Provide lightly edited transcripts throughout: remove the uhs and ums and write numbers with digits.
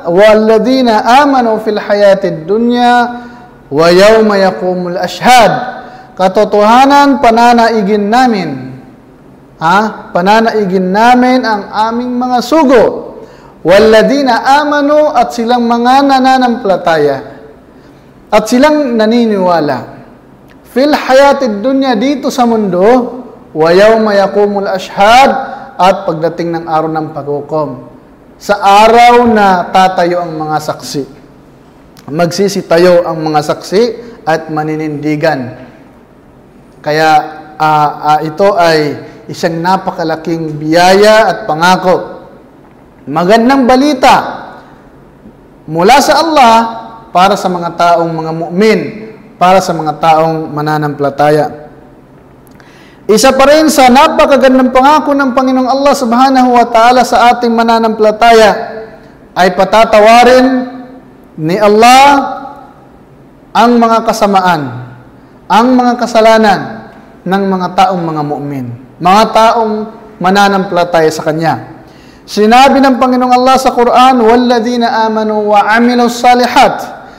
walladhina amanu fil hayatid dunya wa yawma yaqumul ashhad. Katotohanan, pananaigin namin. Pananaigin namin ang aming mga sugo. Walladhina amanu, at silang mga nananampalataya. At silang naniniwala. Fil hayatid dunya, dito sa mundo, wa yawma yaqumul ashhad, at pagdating ng araw ng paghukom. Sa araw na tatayo ang mga saksi. Magsisitayo ang mga saksi at maninindigan. Kaya ito ay isang napakalaking biyaya at pangako. Magandang balita mula sa Allah para sa mga taong mga mu'min, para sa mga taong mananampalataya. Isa pa rin sa napakagandang pangako ng Panginoong Allah Subhanahu wa Ta'ala sa ating mananampalataya ay patatawarin ni Allah ang mga kasamaan, ang mga kasalanan ng mga taong mga mu'min, mga taong mananampalataya sa Kanya. Sinabi ng Panginoong Allah sa Quran, "Walladhina amanu wa 'amilus salihat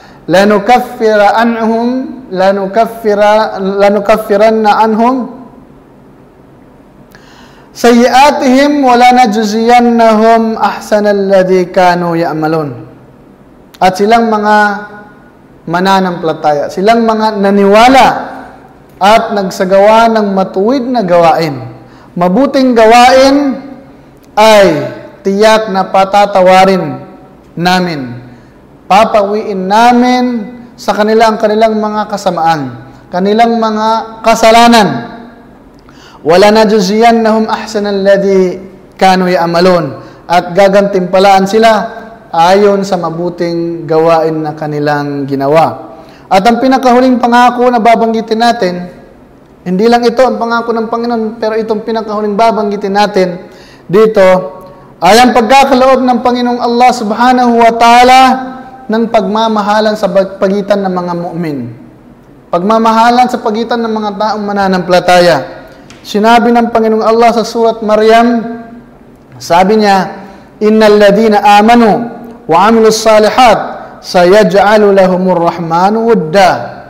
lanukaffiranna anhum sayyi'atihim wa lanajziyannahum ahsanal ladzi kanu ya'malun." At silang mga mananampalataya, silang mga naniwala at nagsagawa ng matuwid na gawain. Mabuting gawain ay tiyak na patatawarin namin. Papawiin namin sa kanilang mga kasamaan, kanilang mga kasalanan. Wala najziyannahum ahsanal ladzi kanu ya'malun, at gagantimpalaan sila ayon sa mabuting gawain na kanilang ginawa. At ang pinakahuling pangako na babanggitin natin, hindi lang ito ang pangako ng Panginoon, pero itong pinakahuling babanggitin natin dito ay ang pagkakaloob ng Panginoong Allah Subhanahu wa Ta'ala ng pagmamahalan sa pagitan ng mga mu'min. Pagmamahalan sa pagitan ng mga taong mananampalataya. Sinabi ng Panginoong Allah sa surat Maryam, sabi niya, "Innal ladhina amanu wa 'amilus salihat sayaj'alu lahumur rahmanu wudda."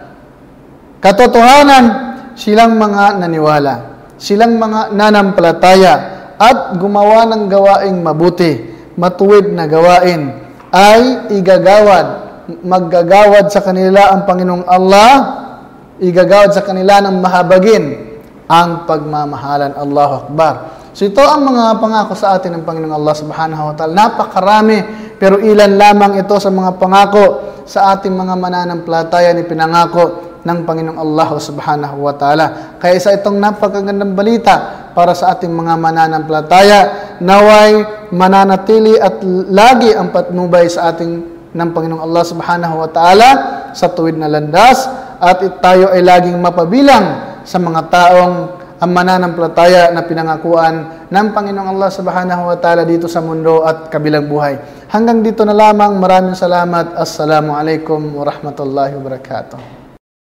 Katotohanan, silang mga naniwala, silang mga nanampalataya at gumawa ng gawaing mabuti, matuwid na gawain, ay maggagawad sa kanila ang Panginoong Allah, igagawad sa kanila ng mahabagin ang pagmamahalan. Allahu Akbar. So ito ang mga pangako sa atin ng Panginoong Allah Subhanahu wa Ta'ala. Napakarami, pero ilan lamang ito sa mga pangako sa ating mga mananampalataya ni pinangako ng Panginoong Allah Subhanahu wa Ta'ala. Kaya isa itong napakagandang balita para sa ating mga mananampalataya, naway mananatili at lagi ang patnubay sa ating ng Panginoong Allah Subhanahu wa Ta'ala sa tuwid na landas, at tayo ay laging mapabilang sa mga taong ang mananampalataya na pinangakuan ng Panginoong Allah Subhanahu wa Ta'ala dito sa mundo at kabilang buhay. Hanggang dito na lamang. Maraming salamat. Assalamualaikum warahmatullahi wabarakatuh.